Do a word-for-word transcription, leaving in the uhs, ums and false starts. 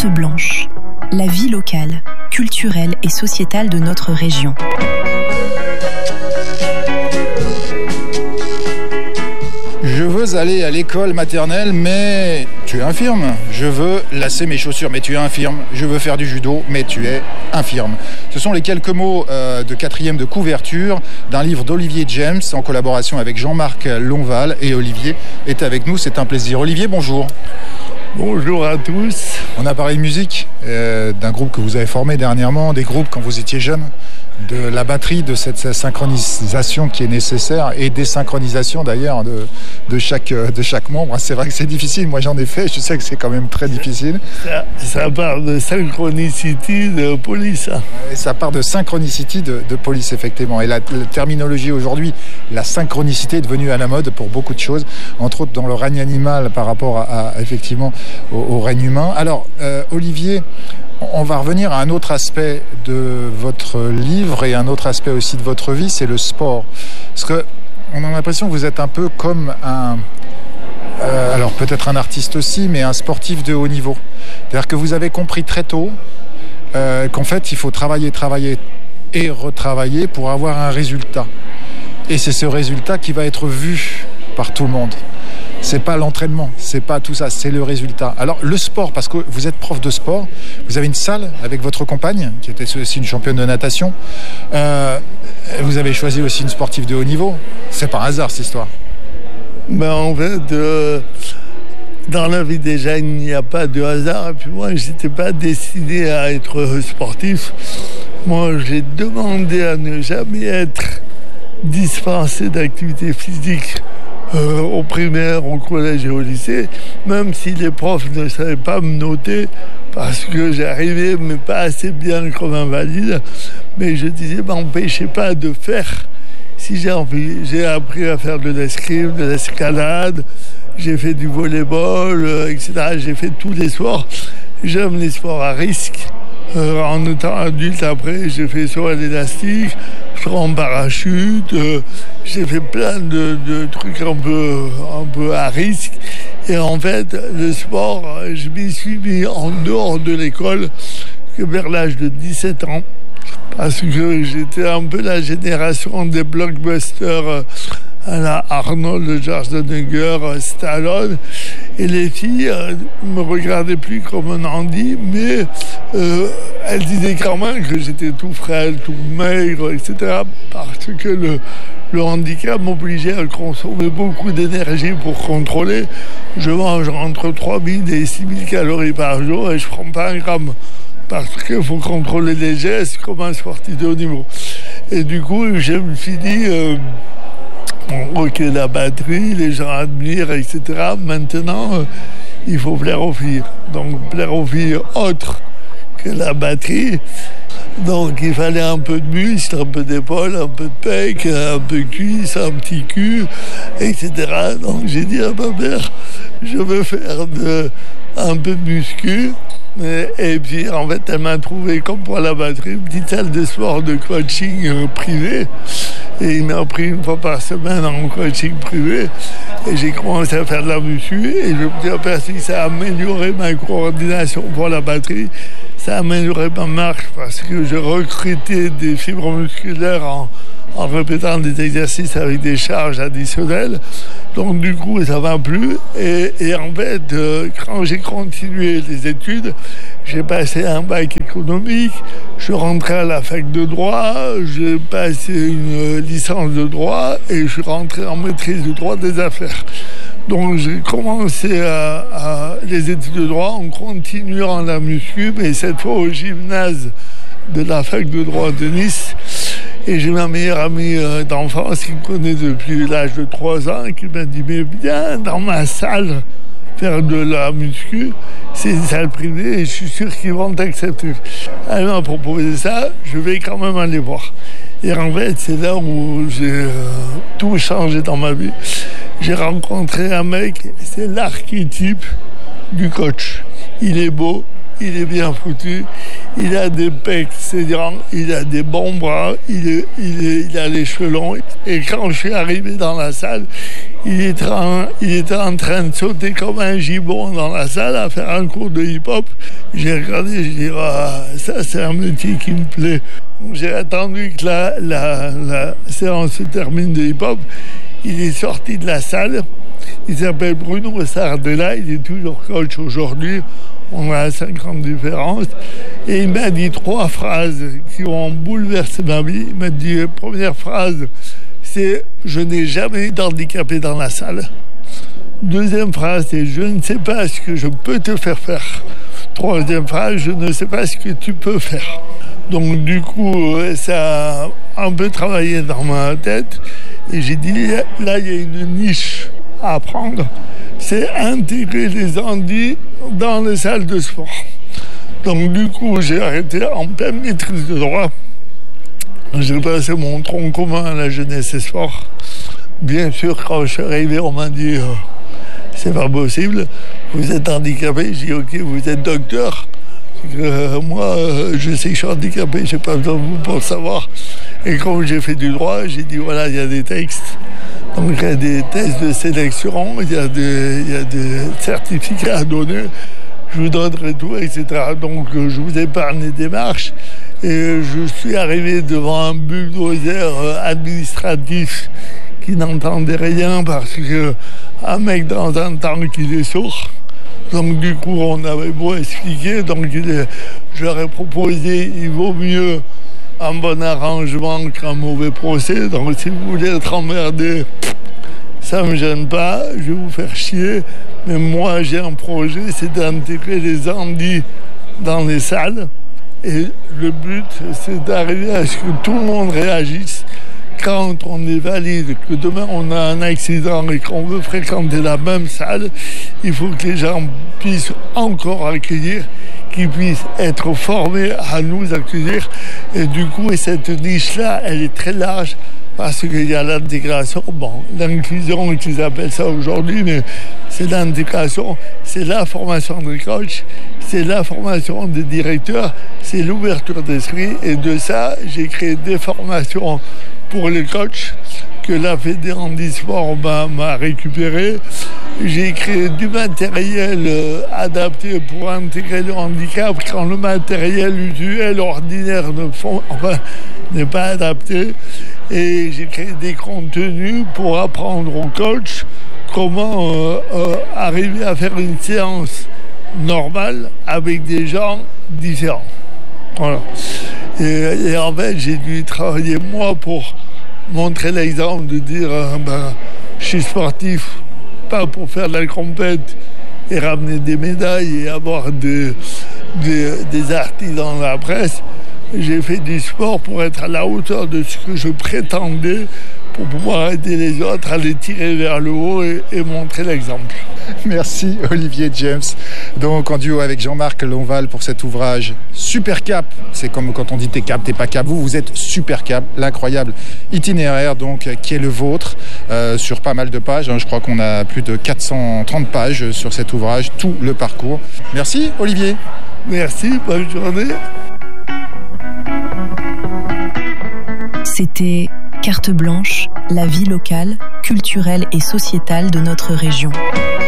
Carte blanche, la vie locale, culturelle et sociétale de notre région. Je veux aller à l'école maternelle, mais tu es infirme. Je veux lasser mes chaussures, mais tu es infirme. Je veux faire du judo, mais tu es infirme. Ce sont les quelques mots euh, de quatrième de couverture d'un livre d'Olivier James en collaboration avec Jean-Marc Lonval. Et Olivier est avec nous, c'est un plaisir. Olivier, bonjour. Bonjour à tous. On a parlé de musique, euh, d'un groupe que vous avez formé dernièrement, des groupes quand vous étiez jeune, de la batterie, de cette synchronisation qui est nécessaire et des synchronisations d'ailleurs de, de, chaque, de chaque membre. C'est vrai que c'est difficile, moi j'en ai fait, je sais que c'est quand même très difficile. Ça, ça part de Synchronicity de Police. Et ça part de Synchronicity de, de Police, effectivement. Et la, la terminologie aujourd'hui, la synchronicité est devenue à la mode pour beaucoup de choses, entre autres dans le règne animal par rapport à, à effectivement au, au règne humain. Alors, euh, Olivier, on va revenir à un autre aspect de votre livre et un autre aspect aussi de votre vie, c'est le sport. Parce que on a l'impression que vous êtes un peu comme un, euh, alors peut-être un artiste aussi, mais un sportif de haut niveau. C'est-à-dire que vous avez compris très tôt euh, qu'en fait, il faut travailler, travailler et retravailler pour avoir un résultat. Et c'est ce résultat qui va être vu par tout le monde. C'est pas l'entraînement, c'est pas tout ça, c'est le résultat. Alors le sport, parce que vous êtes prof de sport, vous avez une salle avec votre compagne, qui était aussi une championne de natation. Euh, vous avez choisi aussi une sportive de haut niveau. C'est par hasard cette histoire. Ben en fait, euh, dans la vie déjà, il n'y a pas de hasard. Et puis moi, j'étais pas destiné à être sportif. Moi, j'ai demandé à ne jamais être dispensé d'activité physique. Euh, au primaire, au collège et au lycée, même si les profs ne savaient pas me noter parce que j'arrivais, mais pas assez bien comme invalide, mais je disais, m'empêchez pas de faire si j'ai envie. J'ai appris à faire de l'escrime, de l'escalade, j'ai fait du volleyball, euh, et cetera. J'ai fait tous les sports. J'aime les sports à risque. Euh, en étant adulte, après, j'ai fait saut à l'élastique, saut en parachute, euh, j'ai fait plein de, de trucs un peu, un peu à risque. Et en fait, le sport, je m'y suis mis en dehors de l'école que vers l'âge de dix-sept ans. Parce que j'étais un peu la génération des blockbusters à la Arnold, Schwarzenegger, Stallone. Et les filles ne me regardaient plus comme un handy, mais euh, elles disaient quand même que j'étais tout frêle, tout maigre, et cetera. Parce que le, le handicap m'obligeait à consommer beaucoup d'énergie pour contrôler. Je mange entre trois mille et six mille calories par jour et je ne prends pas un gramme. Parce qu'il faut contrôler les gestes comme un sportif de haut niveau. Et du coup, je me suis dit... Euh, ok, la batterie, les gens admirent, et cetera. Maintenant, euh, il faut plaire aux filles. Donc, plaire aux filles autres que la batterie. Donc, il fallait un peu de muscle, un peu d'épaule, un peu de pec, un peu de cuisse, un petit cul, et cetera. Donc, j'ai dit à ma mère, je veux faire de, un peu de muscu. Et puis, en fait, elle m'a trouvé, comme pour la batterie, une petite salle de sport de coaching euh, privé. Et il m'a pris une fois par semaine en coaching privé. Et j'ai commencé à faire de la muscu. Et je me suis aperçu que ça a amélioré ma coordination pour la batterie. Ça a amélioré ma marche parce que je recrutais des fibres musculaires en, en répétant des exercices avec des charges additionnelles. Donc du coup, ça m'a plu. Et, et en fait, euh, quand j'ai continué les études, j'ai passé un bac économique, je suis rentré à la fac de droit, j'ai passé une licence de droit et je suis rentré en maîtrise de droit des affaires. Donc j'ai commencé à, à les études de droit en continuant la muscu, mais cette fois au gymnase de la fac de droit de Nice. Et j'ai ma meilleure amie d'enfance qui me connaît depuis l'âge de trois ans et qui m'a dit « Mais viens dans ma salle faire de la muscu, c'est une salle privée et je suis sûr qu'ils vont t'accepter. » Elle m'a proposé ça, je vais quand même aller voir. Et en fait, c'est là où j'ai euh, tout changé dans ma vie. J'ai rencontré un mec, c'est l'archétype du coach. Il est beau, il est bien foutu, il a des pecs sédents, il a des bons bras, il, est, il, est, il a les cheveux longs. Et quand je suis arrivé dans la salle, il était, en, il était en train de sauter comme un gibbon dans la salle à faire un cours de hip-hop. J'ai regardé, je dis, ah, ça c'est un métier qui me plaît. Donc, j'ai attendu que la, la, la séance se termine de hip-hop. Il est sorti de la salle. Il s'appelle Bruno Sardella, il est toujours coach aujourd'hui. On a cinq ans de différence. Et il m'a dit trois phrases qui ont bouleversé ma vie. Il m'a dit, première phrase, c'est « Je n'ai jamais eu d'handicapé dans la salle ». Deuxième phrase, c'est « Je ne sais pas ce que je peux te faire faire ». Troisième phrase, « Je ne sais pas ce que tu peux faire ». Donc du coup, ça a un peu travaillé dans ma tête. Et j'ai dit, là, il y a une niche à prendre. C'est intégrer les handis dans les salles de sport. Donc du coup, j'ai arrêté en pleine maîtrise de droit. J'ai passé mon tronc commun à la jeunesse et sport. Bien sûr, quand je suis arrivé, on m'a dit euh, c'est pas possible, vous êtes handicapé. J'ai dit ok, vous êtes docteur. Euh, moi, euh, je sais que je suis handicapé, j'ai pas besoin de vous pour le savoir. Et quand j'ai fait du droit, j'ai dit voilà, il y a des textes. Donc il y a des tests de sélection, il y a des, il y a des certificats à donner. Je vous donnerai tout, et cetera. Donc euh, je vous épargne les démarches. Et je suis arrivé devant un bulldozer administratif qui n'entendait rien parce qu'un mec dans un tank, il est sourd. Donc du coup, on avait beau expliquer. Donc je leur ai proposé, il vaut mieux un bon arrangement qu'un mauvais procès. Donc si vous voulez être emmerdé, ça ne me gêne pas, je vais vous faire chier. Mais moi, j'ai un projet, c'est d'intégrer les handis dans les salles. Et le but, c'est d'arriver à ce que tout le monde réagisse. Quand on est valide, que demain on a un accident et qu'on veut fréquenter la même salle, il faut que les gens puissent encore accueillir, qu'ils puissent être formés à nous accueillir. Et du coup, cette niche-là, elle est très large parce qu'il y a l'intégration, bon, l'inclusion qu'ils appellent ça aujourd'hui, mais c'est l'intégration, c'est la formation des coachs, c'est la formation des directeurs, c'est l'ouverture d'esprit. Et de ça, j'ai créé des formations pour les coachs que la Fédé Handisport m'a, m'a récupéré. J'ai créé du matériel euh, adapté pour intégrer le handicap quand le matériel usuel, ordinaire, ne font, enfin, n'est pas adapté. Et j'ai créé des contenus pour apprendre aux coachs comment euh, euh, arriver à faire une séance normale avec des gens différents. Voilà. Et, et en fait, j'ai dû travailler moi pour montrer l'exemple de dire euh, ben, je suis sportif, pas pour faire de la compète et ramener des médailles et avoir de, de, des articles dans la presse. J'ai fait du sport pour être à la hauteur de ce que je prétendais, pour pouvoir aider les autres à les tirer vers le haut et, et montrer l'exemple. Merci Olivier James. Donc en duo avec Jean-Marc Lonval pour cet ouvrage Super Cap. C'est comme quand on dit t'es cap, t'es pas cap. Vous, vous êtes Super Cap, l'incroyable itinéraire donc qui est le vôtre euh, sur pas mal de pages. Je crois qu'on a plus de quatre cent trente pages sur cet ouvrage, tout le parcours. Merci Olivier. Merci, bonne journée. C'était Carte Blanche, la vie locale, culturelle et sociétale de notre région.